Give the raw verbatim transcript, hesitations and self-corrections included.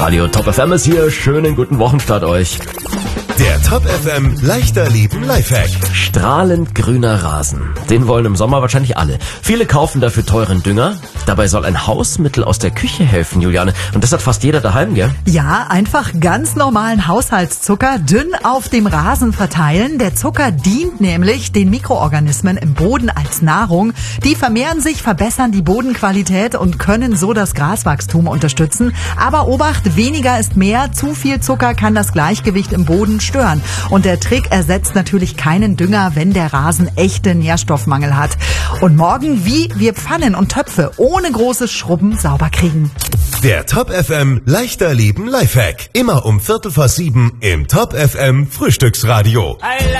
Radio Top F M ist hier. Schönen guten Wochenstart euch. Der Top F M leichter Leben Lifehack. Strahlend grüner Rasen. Den wollen im Sommer wahrscheinlich alle. Viele kaufen dafür teuren Dünger. Dabei soll ein Hausmittel aus der Küche helfen, Juliane. Und das hat fast jeder daheim, gell? Ja, einfach ganz normalen Haushaltszucker dünn auf dem Rasen verteilen. Der Zucker dient nämlich den Mikroorganismen im Boden als Nahrung. Die vermehren sich, verbessern die Bodenqualität und können so das Graswachstum unterstützen. Aber Obacht, weniger ist mehr. Zu viel Zucker kann das Gleichgewicht im Boden stören. Und der Trick ersetzt natürlich keinen Dünger, wenn der Rasen echte Nährstoffmangel hat. Und morgen, wie wir Pfannen und Töpfe ohne großes Schrubben sauber kriegen. Der Top F M leichter Leben Lifehack. Immer um Viertel vor sieben im Top F M Frühstücksradio.